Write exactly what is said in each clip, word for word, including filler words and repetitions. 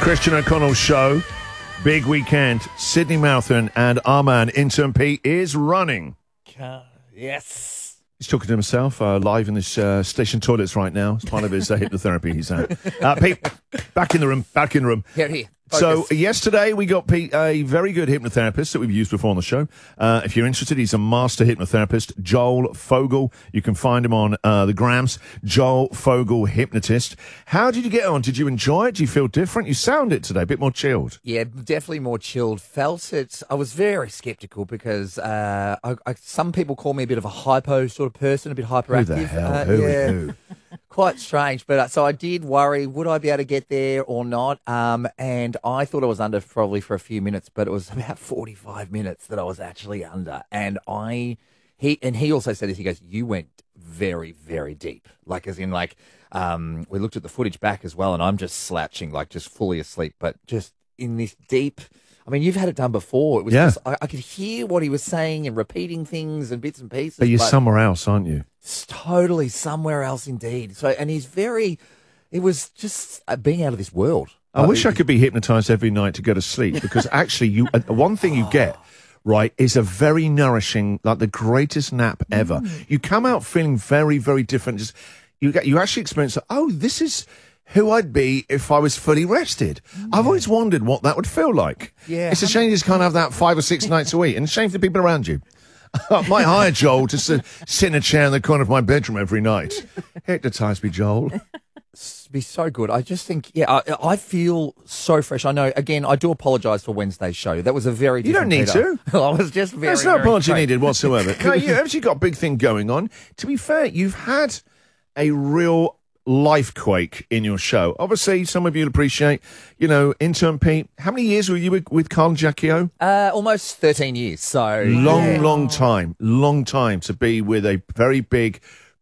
Christian O'Connell Show. Big weekend. Sydney Marathon, and our man, Intern Pete, is running. Uh, yes. He's talking to himself uh, live in this uh, station toilets right now. It's part of his uh, hypnotherapy he's had. Uh, Pete, back in the room, back in the room. Here, here. So yesterday we got Pete, a very good hypnotherapist that we've used before on the show. Uh, if you're interested, he's a master hypnotherapist, Joel Fogel. You can find him on uh, the grams, Joel Fogel Hypnotist. How did you get on? Did you enjoy it? Do you feel different? You sound it today, a bit more chilled. Yeah, definitely more chilled. Felt it. I was very skeptical because uh, I, I, some people call me a bit of a hypo sort of person, a bit hyperactive. Who the hell? Uh, who, yeah. who? Quite strange, but uh, so I did worry, would I be able to get there or not? Um, and I thought I was under probably for a few minutes, but it was about forty-five minutes that I was actually under. And I, he, and he also said this, he goes, you went very, very deep. Like, as in, like, um, we looked at the footage back as well, and I'm just slouching, like, just fully asleep, but just in this deep. I mean, you've had it done before. It was Yeah. just, I, I could hear what he was saying and repeating things and bits and pieces. But you're somewhere else, aren't you? It's totally somewhere else indeed. So, and he's very, it was just uh, being out of this world. I Uh, wish I could be hypnotized every night to go to sleep, because actually you, uh, one thing you get, right, is a very nourishing, like the greatest nap ever. Mm. You come out feeling very, very different. Just, you get, you actually experience, oh, this is who I'd be if I was fully rested. Mm. I've always wondered what that would feel like. Yeah. It's a shame you just can't have that five or six nights a week, and a shame for the people around you. I might hire Joel to sit, sit in a chair in the corner of my bedroom every night. Hypnotise me, Joel. Be so good. I just think, yeah, I, I feel so fresh. I know, again, I do apologise for Wednesday's show. That was a very You don't different need Peter. I was just very, There's no very apology straight. needed whatsoever. No, you've actually got a big thing going on. To be fair, you've had a real life quake in your show. Obviously, some of you'll appreciate, you know, Intern Pete. How many years were you with, with Carl Jacquio? Uh, almost thirteen years. So Long, yeah. long time. Long time to be with a very big,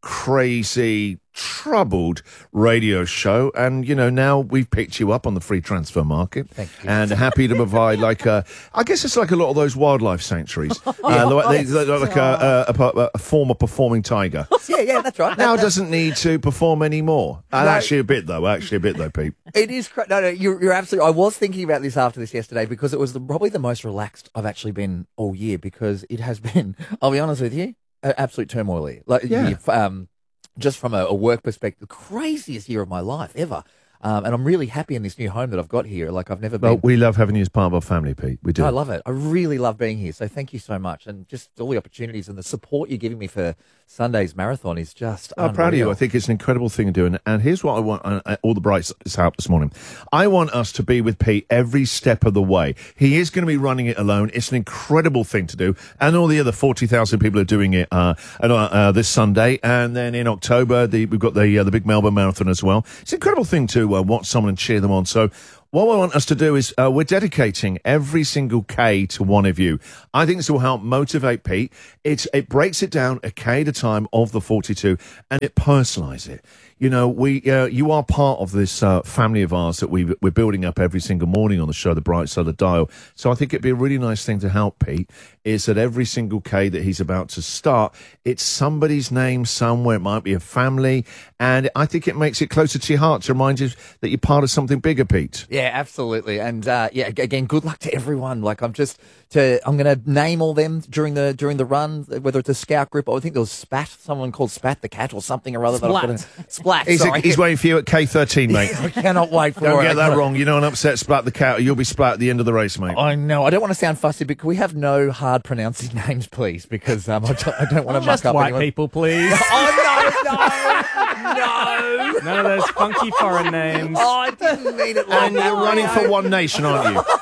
crazy, troubled radio show. And, you know, now we've picked you up on the free transfer market. Thank you. And happy to provide, like, a, I guess it's like a lot of those wildlife sanctuaries. uh, like, they- like a, a, a, a former performing tiger. Yeah, yeah, that's right. Now That- doesn't need to perform anymore. And No. actually a bit, though. Actually a bit, though, Pete. It is cra- no, no. You're, you're absolutely. I was thinking about this after this yesterday because it was the, probably the most relaxed I've actually been all year, because it has been. I'll be honest with you, an absolute turmoil here. Like, Yeah. you've, um, just from a, a work perspective, the craziest year of my life ever. Um, and I'm really happy in this new home that I've got here. Like, I've never Well, been. we love having you as part of our family, Pete. We do. I love it. I really love being here. So thank you so much, and just all the opportunities and the support you're giving me for Sunday's marathon is just. I'm proud of you. unreal. I think it's an incredible thing to do. And, and here's what I want, uh, uh, all the brights out this morning. I want us to be with Pete every step of the way. He is going to be running it alone. It's an incredible thing to do. And all the other forty thousand people are doing it uh, uh, uh, this Sunday. And then in October, the, we've got the uh, the big Melbourne Marathon as well. It's an incredible thing to uh, watch someone and cheer them on. So what I want us to do is uh, we're dedicating every single K to one of you. I think this will help motivate Pete. It's, it breaks it down a K at a time of the forty-two, and it personalises it. You know, we uh, you are part of this uh, family of ours that we, we're building up every single morning on the show, The Bright Side of the Dial. So I think it'd be a really nice thing to help Pete, is that every single K that he's about to start, it's somebody's name somewhere. It might be a family, and I think it makes it closer to your heart to remind you that you're part of something bigger, Pete. Yeah, absolutely. And uh, yeah, ag- again, good luck to everyone. Like, I'm just to I'm going to name all them during the during the run, whether it's a scout group or I think there was Spat, someone called Spat the cat or something or other. That I've got to, Splat. He's, sorry. he's waiting for you at K thirteen, mate. I cannot wait for Don't it. get that wrong. You know, an upset Splat the cat, or you'll be Splat at the end of the race, mate. I know. I don't want to sound fussy, but can we have no hard pronouncing names, please? Because um, I, don't, I don't want to Just muck up white anyone. people, please. Oh no, no, no! None of those funky foreign names. Oh, I didn't mean it like And that. you're running for One Nation, aren't you?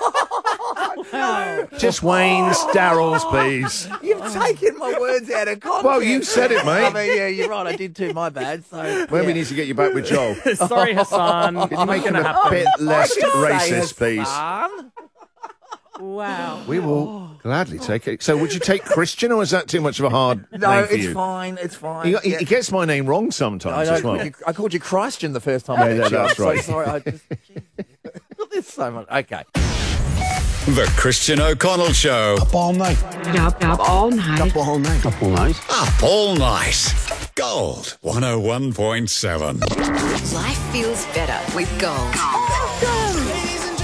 Just Wayne's, Daryl's, please. You've taken my words out of context. Well, you said it, mate. I mean, yeah, you're right. I did too. My bad. So When yeah. we need to get you back with Joel. Sorry, Hassan. Can you make him gonna a happen. bit less Say racist, please? Hassan. Wow. We will gladly take it. So would you take Christian, or is that too much of a hard No, name for it's you? fine. It's fine. He, he, Yeah. he gets my name wrong sometimes I, as know, well. you- I called you Christian the first time. Yeah, I met yeah, you. that's I'm right. So sorry. I just, there's so much. Okay. The Christian O'Connell Show. Up all night. Up, up all night. Up all night. Up all night. Up all night. Gold one oh one point seven. Life feels better with Gold. Ladies and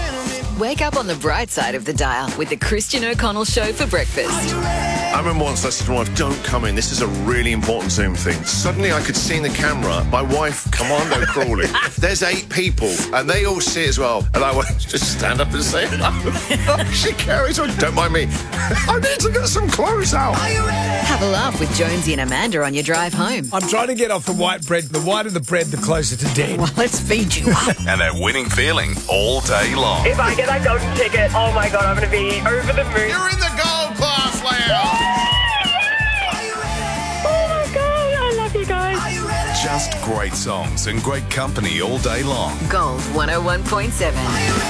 Wake up on the bright side of the dial with the Christian O'Connell Show for breakfast. I remember once I said to my wife, don't come in, this is a really important Zoom thing. Suddenly I could see in the camera my wife commando crawling. There's eight people and they all see it as well. And I went, just stand up and say hello. She carries on, don't mind me. I need to get some clothes out. Have a laugh with Jonesy and Amanda on your drive home. I'm trying to get off the white bread. The whiter the bread, the closer to dead. Well, let's feed you up. And that winning feeling all day long. If I get that golden ticket, oh my God, I'm going to be over the moon. You're in the gold class, Leia. Oh my God, I love you guys. Just great songs and great company all day long. Gold one oh one point seven.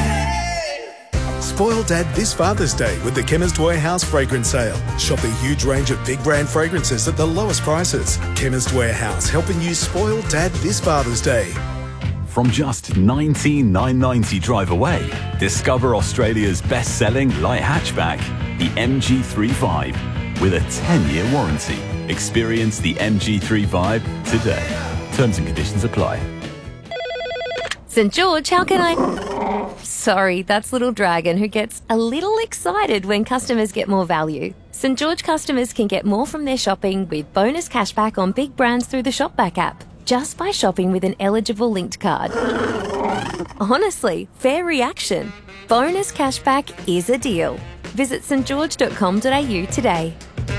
Spoil Dad this Father's Day with the Chemist Warehouse fragrance sale. Shop a huge range of big brand fragrances at the lowest prices. Chemist Warehouse, helping you spoil Dad this Father's Day. From just nineteen thousand nine hundred ninety dollars drive away, discover Australia's best-selling light hatchback, the M G three Vibe, with a ten-year warranty. Experience the M G three Vibe today. Terms and conditions apply. St George, how can I... Sorry, that's Little Dragon, who gets a little excited when customers get more value. St George customers can get more from their shopping with bonus cashback on big brands through the Shopback app, just by shopping with an eligible linked card. Honestly, fair reaction. Bonus cashback is a deal. Visit st george dot com dot a u today.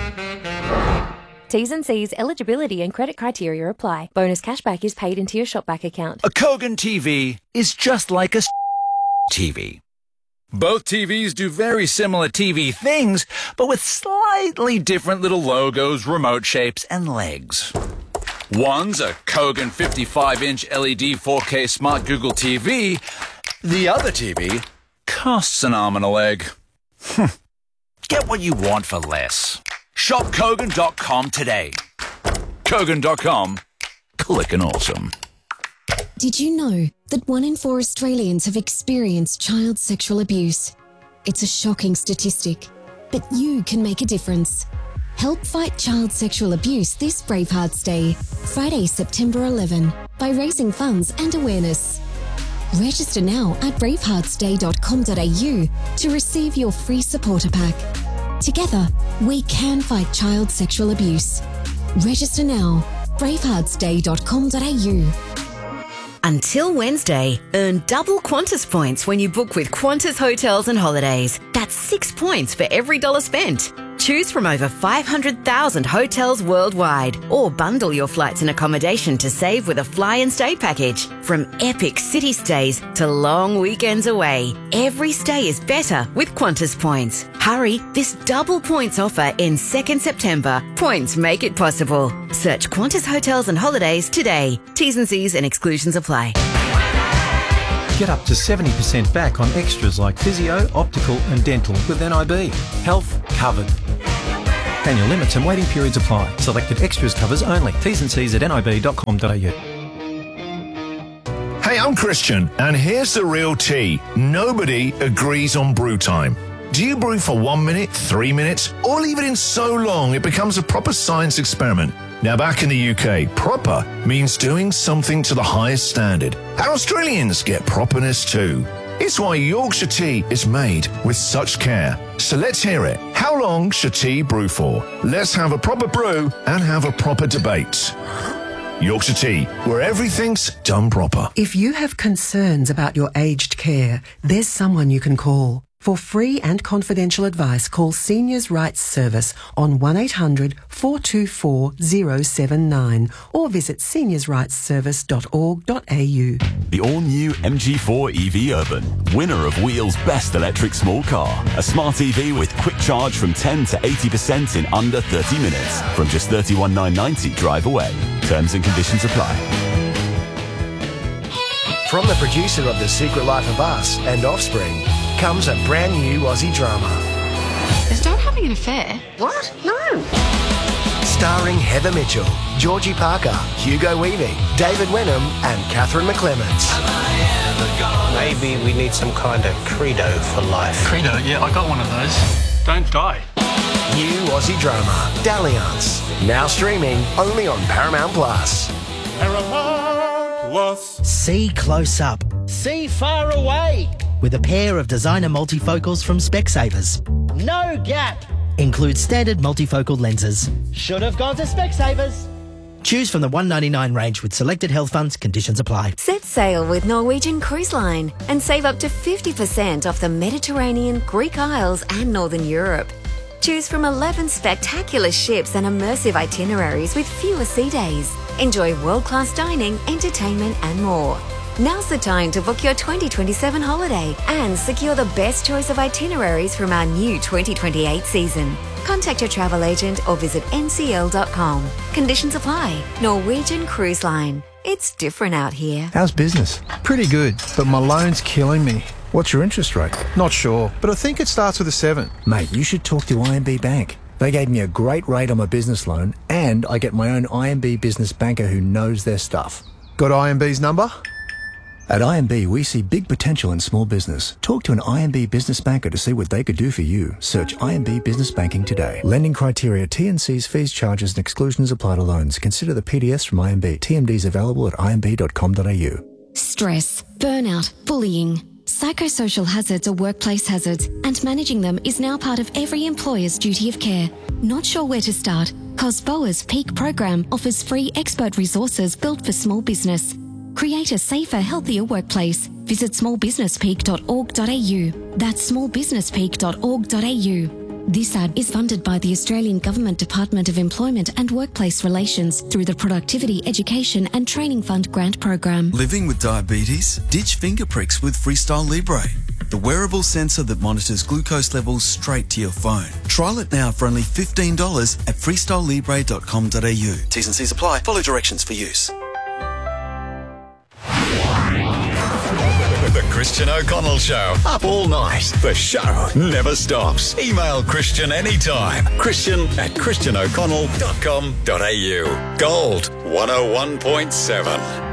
T's and C's, eligibility and credit criteria apply. Bonus cashback is paid into your Shopback account. A Kogan T V is just like a T V. Both T Vs do very similar T V things, but with slightly different little logos, remote shapes, and legs. One's a Kogan fifty-five inch L E D four K Smart Google T V. The other T V costs an arm and a leg. Get what you want for less. Shop Kogan dot com today. Kogan dot com. Clickin' awesome. Did you know that one in four Australians have experienced child sexual abuse? It's a shocking statistic, but you can make a difference. Help fight child sexual abuse this Bravehearts Day, Friday, September eleventh, by raising funds and awareness. Register now at bravehearts day dot com dot a u to receive your free supporter pack. Together, we can fight child sexual abuse. Register now, bravehearts day dot com dot a u. Until Wednesday, earn double Qantas points when you book with Qantas Hotels and Holidays. That's six points for every dollar spent. Choose from over five hundred thousand hotels worldwide, or bundle your flights and accommodation to save with a fly and stay package. From epic city stays to long weekends away, every stay is better with Qantas points. Hurry, this double points offer ends second September. Points make it possible. Search Qantas Hotels and Holidays today. T's and C's and exclusions apply. Get up to seventy percent back on extras like physio, optical and dental with N I B. Health covered. Annual limits and waiting periods apply. Selected extras covers only. T's and C's at n i b dot com dot a u. Hey, I'm Christian, and here's the real tea. Nobody agrees on brew time. Do you brew for one minute, three minutes, or leave it in so long it becomes a proper science experiment? Now, back in the U K, proper means doing something to the highest standard. And Australians get properness too. It's why Yorkshire tea is made with such care. So let's hear it. How long should tea brew for? Let's have a proper brew and have a proper debate. Yorkshire tea, where everything's done proper. If you have concerns about your aged care, there's someone you can call. For free and confidential advice, call Seniors Rights Service on one eight hundred four two four zero seven nine or visit seniors rights service dot org dot a u. The all-new M G four E V Urban, winner of Wheel's Best Electric Small Car. A smart E V with quick charge from ten to eighty percent in under thirty minutes from just thirty-one thousand nine hundred ninety drive away. Terms and conditions apply. From the producer of The Secret Life of Us and Offspring comes a brand new Aussie drama. Is Dad having an affair? What? No. Starring Heather Mitchell, Georgie Parker, Hugo Weaving, David Wenham and Catherine McClements. Maybe we need some kind of credo for life. Credo? Yeah, I got one of those. Don't die. New Aussie drama, Dalliance. Now streaming only on Paramount Plus. Paramount Plus. See close up. See far away. with a pair of designer multifocals from Specsavers. No gap. Includes standard multifocal lenses. Should have gone to Specsavers. Choose from the one ninety-nine range with selected health funds. Conditions apply. Set sail with Norwegian Cruise Line and save up to fifty percent off the Mediterranean, Greek Isles and Northern Europe. Choose from eleven spectacular ships and immersive itineraries with fewer sea days. Enjoy world-class dining, entertainment and more. Now's the time to book your twenty twenty-seven holiday and secure the best choice of itineraries from our new twenty twenty-eight season. Contact your travel agent or visit N C L dot com. Conditions apply. Norwegian Cruise Line. It's different out here. How's business? Pretty good, but my loan's killing me. What's your interest rate? Not sure, but I think it starts with a seven. Mate, you should talk to I M B Bank. They gave me a great rate on my business loan, and I get my own I M B business banker who knows their stuff. Got I M B's number? At I M B, we see big potential in small business. Talk to an I M B business banker to see what they could do for you. Search I M B Business Banking today. Lending criteria, T and C's, fees, charges and exclusions apply to loans. Consider the P D S from I M B. T M Ds available at I M B dot com dot A U. Stress, burnout, bullying. Psychosocial hazards are workplace hazards, and managing them is now part of every employer's duty of care. Not sure where to start? COSBOA's Peak program offers free expert resources built for small business. Create a safer, healthier workplace. Visit small business peak dot org dot A U. That's small business peak dot org dot A U. This ad is funded by the Australian Government Department of Employment and Workplace Relations through the Productivity, Education and Training Fund grant program. Living with diabetes? Ditch finger pricks with Freestyle Libre, the wearable sensor that monitors glucose levels straight to your phone. Trial it now for only fifteen dollars at freestyle libre dot com dot A U. T's and C's apply. Follow directions for use. The Christian O'Connell Show. Up all night. The show never stops. Email Christian anytime. Christian at christian o'connell dot com dot A U. Gold one oh one point seven.